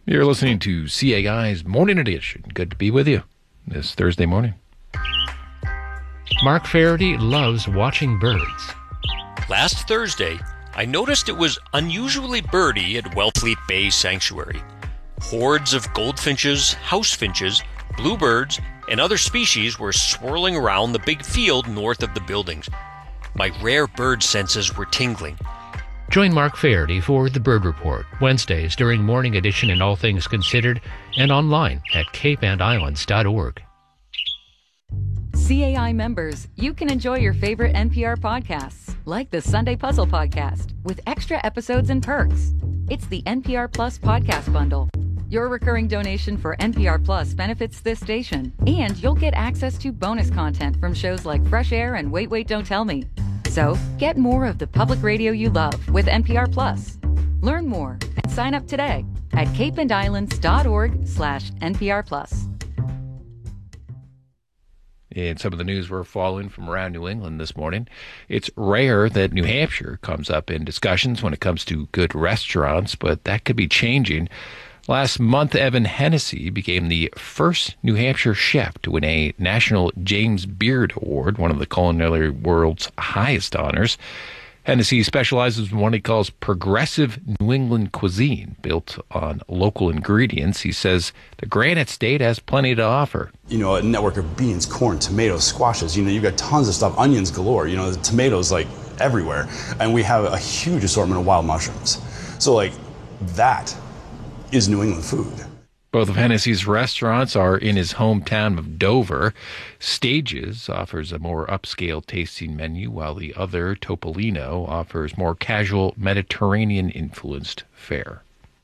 You're listening to CAI's Morning Edition. Good to be with you this Thursday morning. Mark Faraday loves watching birds. Last Thursday, I noticed it was unusually birdy at Wellfleet Bay Sanctuary. Hordes of goldfinches, housefinches, bluebirds, and other species were swirling around the big field north of the buildings. My rare bird senses were tingling. Join Mark Faraday for The Bird Report, Wednesdays during Morning Edition and All Things Considered, and online at capeandislands.org. CAI members, you can enjoy your favorite NPR podcasts, like the Sunday Puzzle Podcast, with extra episodes and perks. It's the NPR Plus Podcast Bundle. Your recurring donation for NPR Plus benefits this station, and you'll get access to bonus content from shows like Fresh Air and Wait, Wait, Don't Tell Me. So, get more of the public radio you love with NPR Plus. Learn more and sign up today at capeandislands.org/NPR Plus. In some of the news we're following from around New England this morning, it's rare that New Hampshire comes up in discussions when it comes to good restaurants, but that could be changing. Last month, Evan Hennessy became the first New Hampshire chef to win a National James Beard Award, one of the culinary world's highest honors. Hennessy specializes in what he calls progressive New England cuisine, built on local ingredients. He says the Granite State has plenty to offer. You know, a network of beans, corn, tomatoes, squashes. You know, you've got tons of stuff, onions galore. You know, the tomatoes, like, everywhere. And we have a huge assortment of wild mushrooms. So, like, that is New England food. Both of Hennessy's restaurants are in his hometown of Dover. Stages offers a more upscale tasting menu, while the other, Topolino, offers more casual Mediterranean-influenced fare.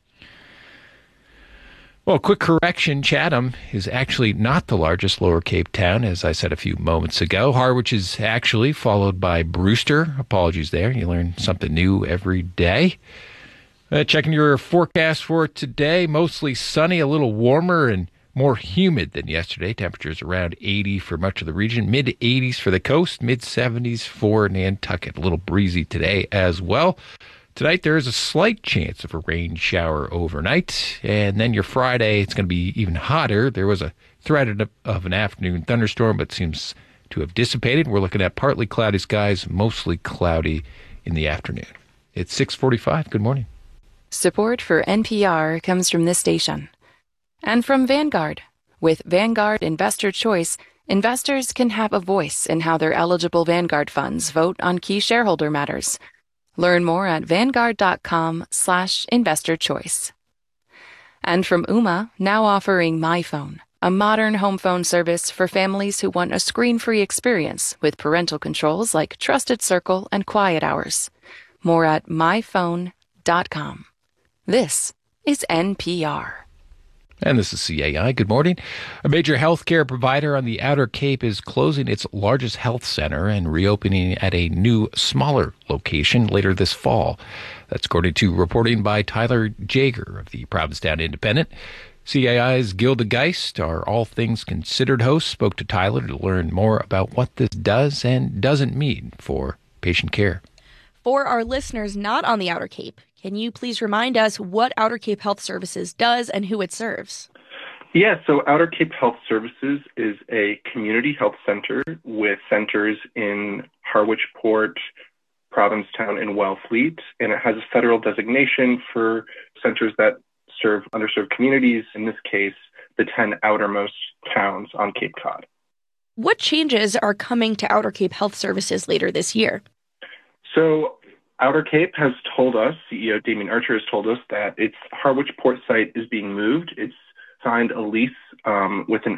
Well, quick correction, Chatham is actually not the largest Lower Cape town, as I said a few moments ago. Harwich is actually followed by Brewster. Apologies there. You learn something new every day. Checking your forecast for today, mostly sunny, a little warmer and more humid than yesterday. Temperatures around 80 for much of the region, mid-80s for the coast, mid-70s for Nantucket. A little breezy today as well. Tonight there is a slight chance of a rain shower overnight, and then your Friday, it's going to be even hotter. There was a threat of an afternoon thunderstorm, but seems to have dissipated. We're looking at partly cloudy skies, mostly cloudy in the afternoon. It's 6:45. Good morning. Support for NPR comes from this station and from Vanguard. With Vanguard Investor Choice, investors can have a voice in how their eligible Vanguard funds vote on key shareholder matters. Learn more at vanguard.com/investorchoice. And from Ooma, now offering MyPhone, a modern home phone service for families who want a screen-free experience with parental controls like Trusted Circle and Quiet Hours. More at myphone.com. This is NPR. And this is CAI. Good morning. A major healthcare provider on the Outer Cape is closing its largest health center and reopening at a new, smaller location later this fall. That's according to reporting by Tyler Jager of the Provincetown Independent. CAI's Gilda Geist, our All Things Considered host, spoke to Tyler to learn more about what this does and doesn't mean for patient care. For our listeners not on the Outer Cape, can you please remind us what Outer Cape Health Services does and who it serves? Yeah, so Outer Cape Health Services is a community health center with centers in Harwich Port, Provincetown, and Wellfleet, and it has a federal designation for centers that serve underserved communities, in this case, the 10 outermost towns on Cape Cod. What changes are coming to Outer Cape Health Services later this year? So Outer Cape has told us, CEO Damien Archer has told us that its Harwich Port site is being moved. It's signed a lease with an